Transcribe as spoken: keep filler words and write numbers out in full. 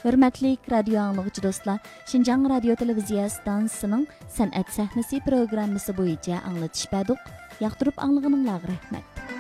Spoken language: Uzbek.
Hürmetlik radyo anlıqçı dostlar, Şinjan Radio Televiziya Stansiyasının San'at Sahnesi programması boyunca anlatış berdik. Yaqtırıp anlığınızga rahmet.